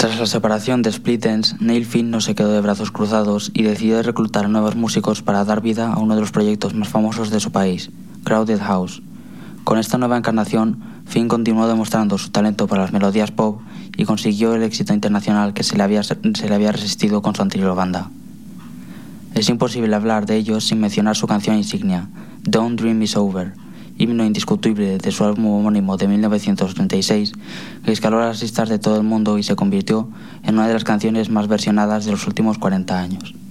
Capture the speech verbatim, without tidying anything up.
Tras la separación de Split Enz, Neil Finn no se quedó de brazos cruzados y decidió reclutar a nuevos músicos para dar vida a uno de los proyectos más famosos de su país, Crowded House. Con esta nueva encarnación, Finn continuó demostrando su talento para las melodías pop y consiguió el éxito internacional que se le había, se le había resistido con su anterior banda. Es imposible hablar de ellos sin mencionar su canción insignia, Don't Dream Is Over, himno indiscutible de su álbum homónimo de mil novecientos treinta y seis, que escaló las listas de todo el mundo y se convirtió en una de las canciones más versionadas de los últimos cuarenta años.